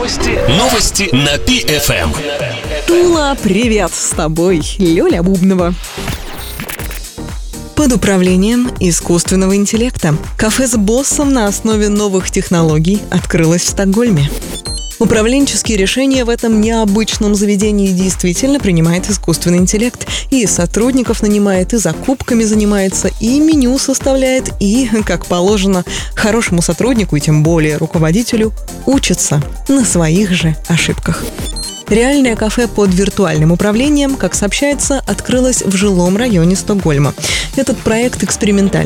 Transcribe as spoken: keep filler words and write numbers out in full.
Новости. Новости на Пи Эф Эм. Тула, привет! С тобой Лёля Бубнова. Под управлением искусственного интеллекта. Кафе с боссом на основе новых технологий открылось в Стокгольме. Управленческие решения в этом необычном заведении действительно принимает искусственный интеллект. И сотрудников нанимает, и закупками занимается, и меню составляет, и, как положено, хорошему сотруднику, и тем более руководителю, учится на своих же ошибках. Реальное кафе под виртуальным управлением, как сообщается, открылось в жилом районе Стокгольма. Этот проект экспериментальный.